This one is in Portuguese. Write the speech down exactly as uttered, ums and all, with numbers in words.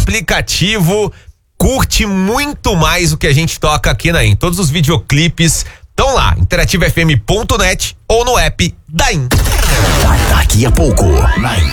aplicativo curte muito mais o que a gente toca aqui na I N. Todos os videoclipes estão lá, interativa f m ponto net ou no app da I N. Daqui a pouco, na I N.